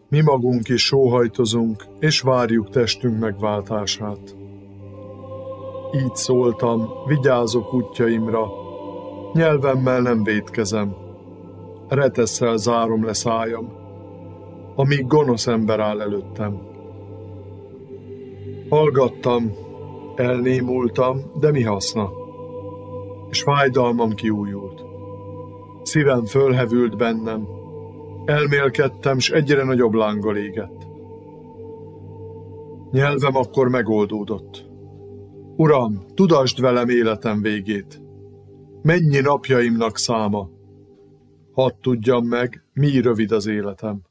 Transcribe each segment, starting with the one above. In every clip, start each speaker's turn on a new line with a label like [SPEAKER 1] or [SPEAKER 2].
[SPEAKER 1] Mi magunk is sóhajtozunk, és várjuk testünk megváltását. Így szóltam, vigyázok útjaimra, nyelvemmel nem vétkezem, retesszel zárom le szájam, amíg gonosz ember áll előttem. Hallgattam, elnémultam, de mi haszna? És fájdalmam kiújult. Szívem fölhevült bennem, elmélkedtem, s egyre nagyobb lánggal égett. Nyelvem akkor megoldódott. Uram, tudasd velem életem végét. Mennyi napjaimnak száma? Hadd tudjam meg, mi rövid az életem.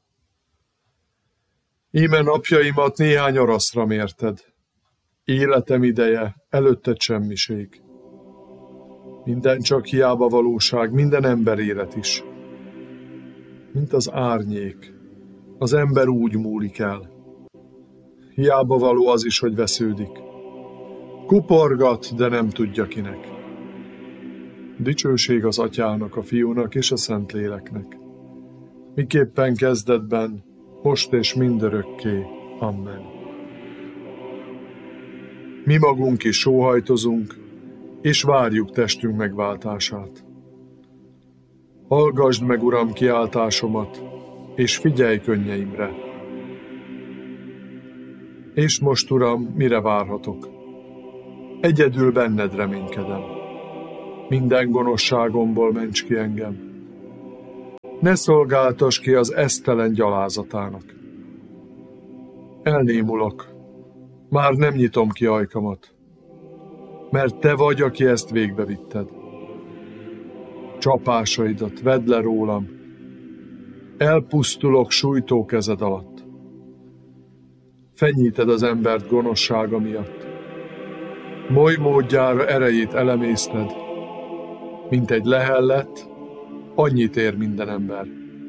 [SPEAKER 1] Íme napjaimat néhány araszra mérted. Életem ideje, előtted semmiség. Minden csak hiába valóság, minden ember élet is. Mint az árnyék, az ember úgy múlik el. Hiába való az is, hogy vesződik. Kuporgat, de nem tudja kinek. Dicsőség az Atyának, a Fiúnak és a Szentléleknek. Miképpen kezdetben, most és mindörökké. Amen. Mi magunk is sóhajtozunk, és várjuk testünk megváltását. Hallgasd meg, Uram, kiáltásomat, és figyelj könnyeimre. És most, Uram, mire várhatok? Egyedül benned reménykedem. Minden gonoszságomból ments ki engem. Ne szolgáltass ki az esztelen gyalázatának. Elnémulok, már nem nyitom ki ajkamat, mert te vagy, aki ezt végbevitted. Csapásaidat vedd le rólam, elpusztulok sújtó kezed alatt. Fenyíted az embert gonoszsága miatt. Moly módjára erejét elemészted, mint egy lehellet, annyit ér minden ember.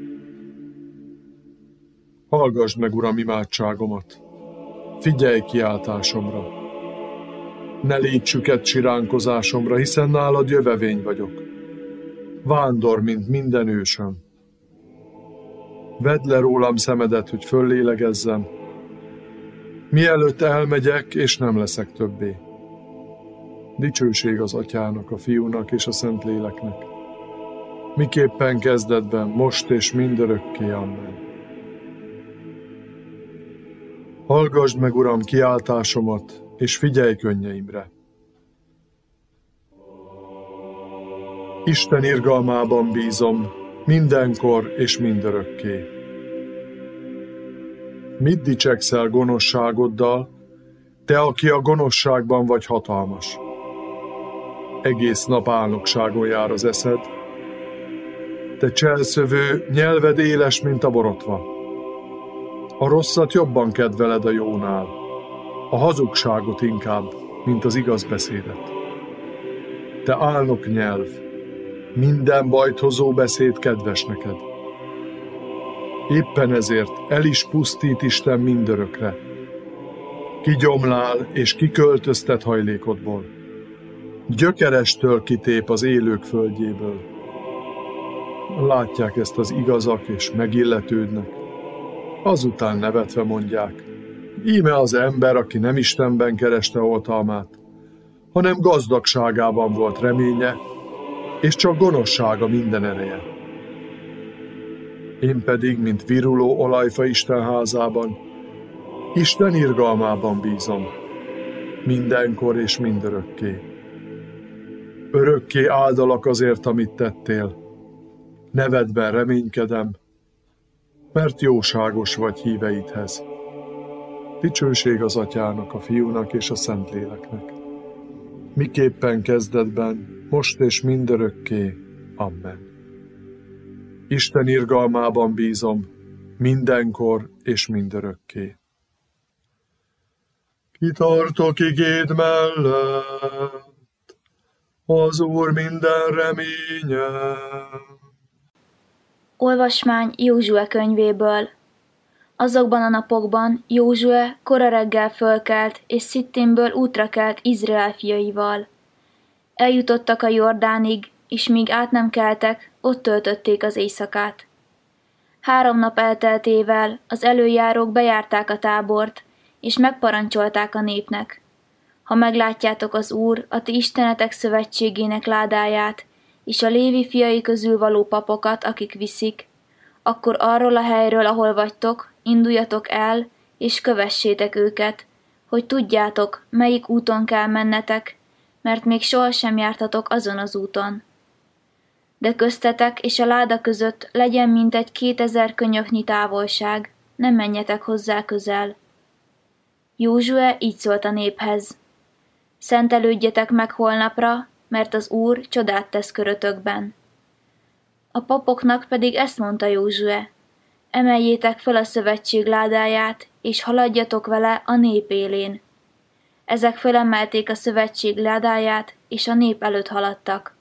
[SPEAKER 1] Hallgasd meg, Uram, imádságomat, figyelj kiáltásomra. Ne légy süket siránkozásomra, hiszen nálad jövevény vagyok. Vándor, mint minden ősöm. Vedd le rólam szemedet, hogy föllélegezzem, mielőtt elmegyek, és nem leszek többé. Dicsőség az Atyának, a Fiúnak és a Szentléleknek. Miképpen kezdetben, most és mindörökké. Amen. Hallgasd meg, Uram, kiáltásomat, és figyelj könnyeimre. Isten irgalmában bízom, mindenkor és mindörökké. Mit dicsekszel gonoszságoddal, te, aki a gonoszságban vagy hatalmas? Egész nap álnokságon jár az eszed, te cselszövő, nyelved éles, mint a borotva. A rosszat jobban kedveled a jónál, a hazugságot inkább, mint az igaz beszédet. Te álnok nyelv, minden bajt hozó beszéd kedves neked. Éppen ezért el is pusztít Isten mindörökre. Kigyomlál és kiköltöztet hajlékodból. Gyökerestől kitép az élők földjéből. Látják ezt az igazak és megilletődnek. Azután nevetve mondják, íme az ember, aki nem Istenben kereste oltalmát, hanem gazdagságában volt reménye, és csak gonoszsága minden ereje. Én pedig, mint viruló olajfa Isten házában, Isten irgalmában bízom, mindenkor és mindörökké. Örökké áldalak azért, amit tettél, nevedben reménykedem, mert jóságos vagy híveidhez. Dicsőség az Atyának, a Fiúnak és a Szentléleknek. Miképpen kezdetben, most és mindörökké. Amen. Isten irgalmában bízom, mindenkor és mindörökké. Kitartok igéd mellett, az Úr minden reménye.
[SPEAKER 2] Olvasmány Józsue könyvéből. Azokban a napokban Józsue kora reggel fölkelt, és Szittimből útra kelt Izrael fiaival. Eljutottak a Jordánig, és míg át nem keltek, ott töltötték az éjszakát. 3 nap elteltével az előjárók bejárták a tábort, és megparancsolták a népnek: ha meglátjátok az Úr, a ti istenetek szövetségének ládáját, és a Lévi fiai közül való papokat, akik viszik, akkor arról a helyről, ahol vagytok, induljatok el, és kövessétek őket, hogy tudjátok, melyik úton kell mennetek, mert még sohasem jártatok azon az úton. De köztetek és a láda között legyen mintegy 2000 könyöknyi távolság, ne menjetek hozzá közel. Józsue így szólt a néphez: szentelődjetek meg holnapra, mert az Úr csodát tesz körötökben. A papoknak pedig ezt mondta Józsue: emeljétek fel a szövetség ládáját, és haladjatok vele a nép élén. Ezek fölemelték a szövetség ládáját, és a nép előtt haladtak.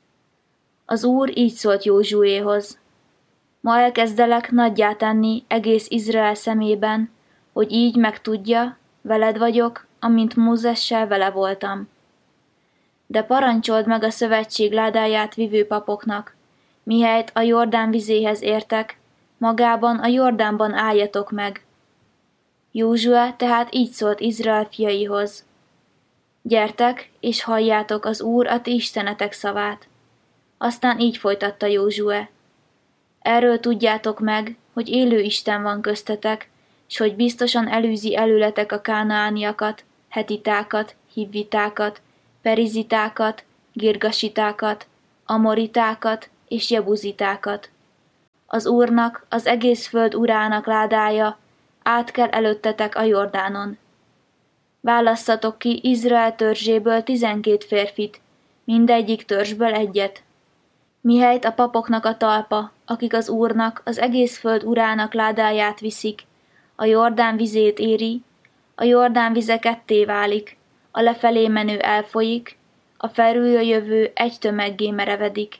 [SPEAKER 2] Az Úr így szólt Józsuéhoz: ma elkezdelek nagyjá tenni egész Izrael szemében, hogy így megtudja, veled vagyok, amint Mózessel vele voltam. De parancsold meg a szövetség ládáját vivő papoknak, mihelyt a Jordán vizéhez értek, magában a Jordánban álljatok meg. Józsue tehát így szólt Izrael fiaihoz: gyertek, és halljátok az Úr a ti istenetek szavát. Aztán így folytatta Józsue: erről tudjátok meg, hogy élő Isten van köztetek, s hogy biztosan elűzi előletek a kánaániakat, hetitákat, hivvitákat, perizitákat, girgasitákat, amoritákat és jebuzitákat. Az Úrnak, az egész föld urának ládája át kell előttetek a Jordánon. Válasszatok ki Izrael törzséből 12 férfit, mindegyik törzsből egyet. Mihelyt a papoknak a talpa, akik az Úrnak, az egész föld urának ládáját viszik, a Jordán vizét éri, a Jordán vize ketté válik, a lefelé menő elfolyik, a felülről jövő egy tömeggé merevedik.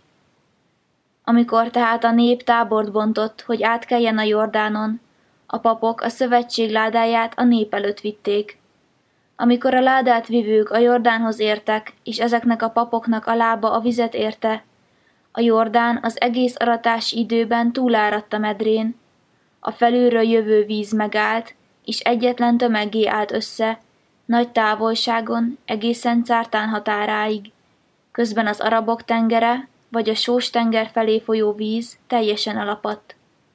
[SPEAKER 2] Amikor tehát a nép tábort bontott, hogy átkeljen a Jordánon, a papok a szövetség ládáját a nép előtt vitték. Amikor a ládát vivők a Jordánhoz értek, és ezeknek a papoknak a lába a vizet érte, a Jordán az egész aratási időben túláradt a medrén, a felülről jövő víz megállt, és egyetlen tömeggé állt össze, nagy távolságon, egészen Cártán határáig, közben az Arabok tengere, vagy a Sós tenger felé folyó víz teljesen elapadt.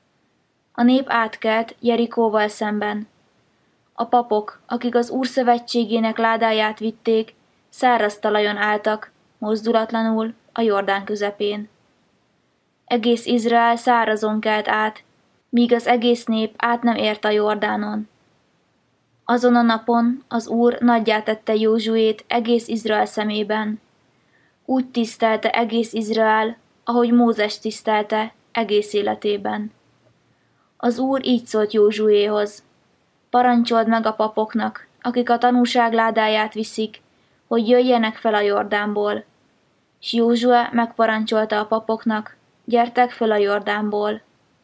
[SPEAKER 2] A nép átkelt Jerikóval szemben. A papok, akik az Úr szövetségének ládáját vitték, száraz talajon álltak, mozdulatlanul, a Jordán közepén. Egész Izrael szárazon kelt át, míg az egész nép át nem ért a Jordánon. Azon a napon az Úr nagyjá tette Józsuét egész Izrael szemében. Úgy tisztelte egész Izrael, ahogy Mózes tisztelte egész életében. Az Úr így szólt Józsuéhoz: parancsold meg a papoknak, akik a tanúság ládáját viszik, hogy jöjjenek fel a Jordánból. S Józsue megparancsolta a papoknak: gyertek fel a Jordánból.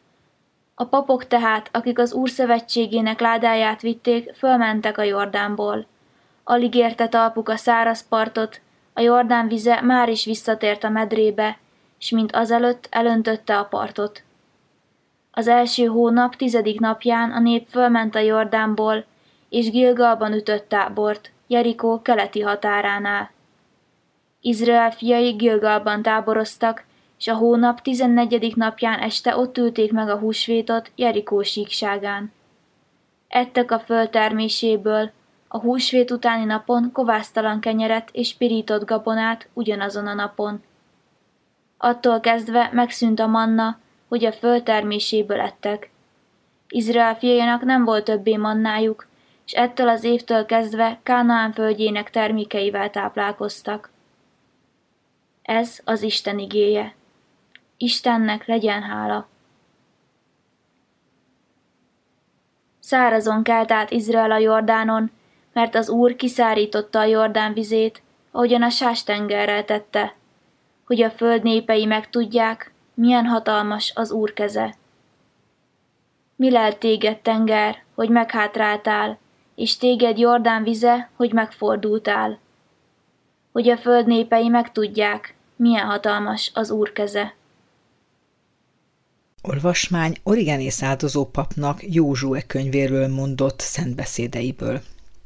[SPEAKER 2] A papok tehát, akik az Úr szövetségének ládáját vitték, fölmentek a Jordánból. Alig érte talpuk a száraz partot, a Jordán vize már is visszatért a medrébe, s mint azelőtt elöntötte a partot. Az első hónap 10. napján a nép fölment a Jordánból, és Gilgalban ütött tábort, Jerikó keleti határánál. Izrael fiai Gilgalban táboroztak, és a hónap 14. napján este ott ülték meg a húsvétot Jerikó síkságán. Ettek a föld terméséből, a húsvét utáni napon kovásztalan kenyeret és pirított gabonát ugyanazon a napon. Attól kezdve megszűnt a manna, hogy a föld terméséből ettek. Izrael fiainak nem volt többé mannájuk, és ettől az évtől kezdve Kánaán földjének termékeivel táplálkoztak. Ez az Isten igéje. Istennek legyen hála. Szárazon kelt át Izrael a Jordánon, mert az Úr kiszárította a Jordán vizét, ahogyan a Sás-tengerrel tette, hogy a föld népei megtudják, milyen hatalmas az Úr keze. Mi lelt téged, tenger, hogy meghátráltál, és téged Jordán vize, hogy megfordultál? Hogy a föld népei megtudják, milyen hatalmas az Úr keze.
[SPEAKER 3] Olvasmány Origenész áldozó papnak Józsué könyvéről mondott szentbeszédeiből.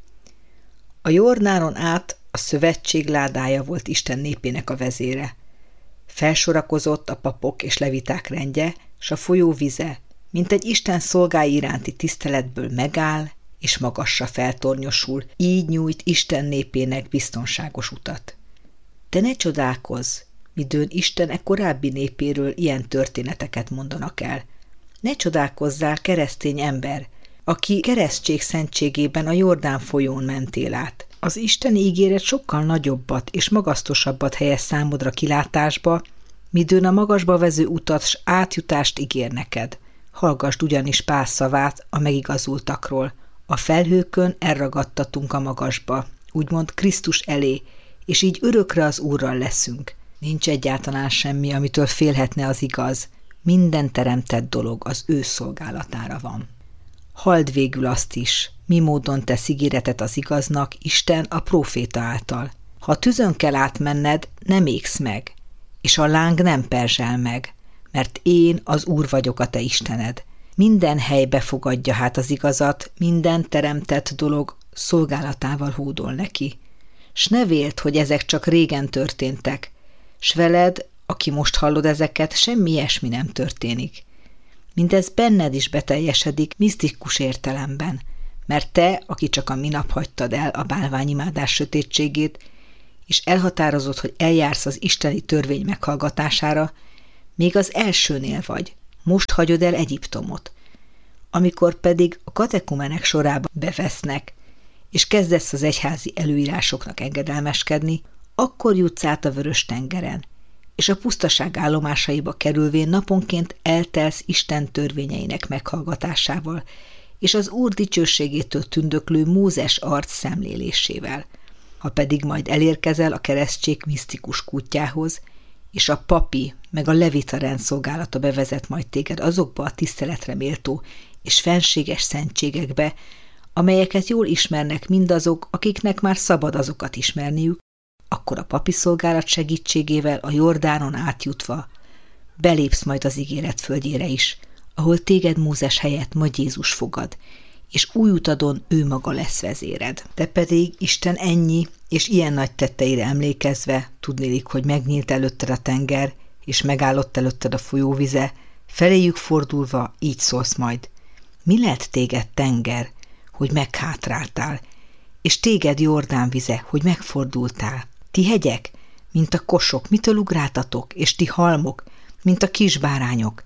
[SPEAKER 3] A Jordánon át a szövetség ládája volt Isten népének a vezére. Felsorakozott a papok és leviták rendje, s a folyó vize, mint egy Isten szolgái iránti tiszteletből megáll, és magasra feltornyosul, így nyújt Isten népének biztonságos utat. De ne csodálkozz, midőn Isten e korábbi népéről ilyen történeteket mondanak el. Ne csodálkozzál, keresztény ember, aki keresztség szentségében a Jordán folyón mentél át. Az isteni ígéret sokkal nagyobbat és magasztosabbat helyez számodra kilátásba, midőn a magasba vező utat s átjutást ígér neked. Hallgasd ugyanis Pál szavát a megigazultakról. A felhőkön elragadtatunk a magasba, úgymond Krisztus elé, és így örökre az Úrral leszünk. Nincs egyáltalán semmi, amitől félhetne az igaz. Minden teremtett dolog az ő szolgálatára van. Halld végül azt is, mi módon tesz ígéretet az igaznak Isten a próféta által. Ha tüzön kell átmenned, nem égsz meg, és a láng nem perzsel meg, mert én az Úr vagyok a te Istened. Minden helybe fogadja hát az igazat, minden teremtett dolog szolgálatával hódol neki. S ne véld, hogy ezek csak régen történtek, s veled, aki most hallod ezeket, semmi ilyesmi nem történik. Mindez benned is beteljesedik misztikus értelemben, mert te, aki csak a minap hagytad el a bálványimádás sötétségét, és elhatározott, hogy eljársz az isteni törvény meghallgatására, még az elsőnél vagy, most hagyod el Egyiptomot. Amikor pedig a katekumenek sorába bevesznek, és kezdesz az egyházi előírásoknak engedelmeskedni, akkor jutsz át a Vörös-tengeren, és a pusztaság állomásaiba kerülvén naponként eltelsz Isten törvényeinek meghallgatásával, és az Úr dicsőségétől tündöklő Mózes arc szemlélésével. Ha pedig majd elérkezel a keresztség misztikus kútjához, és a papi meg a levita rendszolgálata bevezet majd téged azokba a tiszteletre méltó és fenséges szentségekbe, amelyeket jól ismernek mindazok, akiknek már szabad azokat ismerniük, akkor a papi szolgálat segítségével a Jordánon átjutva belépsz majd az ígéret földjére is, ahol téged Mózes helyett majd Jézus fogad, és új utadon ő maga lesz vezéred. Te pedig Isten ennyi és ilyen nagy tetteire emlékezve, tudnélik, hogy megnyílt előtted a tenger, és megállott előtted a folyóvize, feléjük fordulva így szólsz majd: mi lett téged, tenger, hogy meghátráltál, és téged Jordán vize, hogy megfordultál? Ti hegyek, mint a kosok, mitől ugráltatok, és ti halmok, mint a kis bárányok?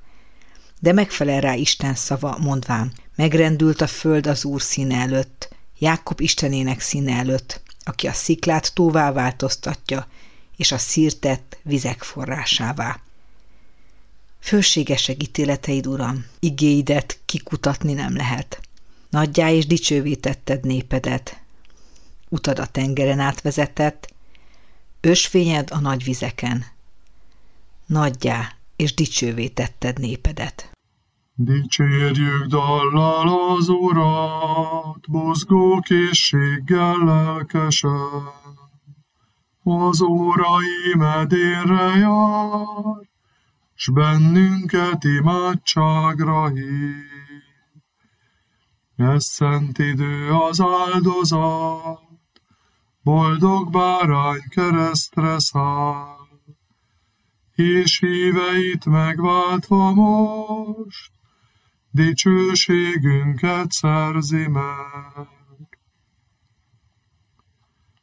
[SPEAKER 3] De megfelel rá Isten szava, mondván: megrendült a föld az Úr színe előtt, Jákob Istenének színe előtt, aki a sziklát tóvá változtatja, és a szirtet vizek forrásává. Fölségesek ítéleteid, Uram, igéidet kikutatni nem lehet. Nagyjá és dicsővé tetted népedet. Utad a tengeren átvezetett, ösvényed a nagy vizeken. Nagyjá és dicsővé tetted népedet.
[SPEAKER 1] Dicsérjük dallal az Urat, mozgó készséggel lelkesen. Az órai medérre jár, s bennünket imádságra hív. Ez szent idő az áldozat, boldog bárány keresztre száll, és híveit megváltva most, dicsőségünket szerzi meg.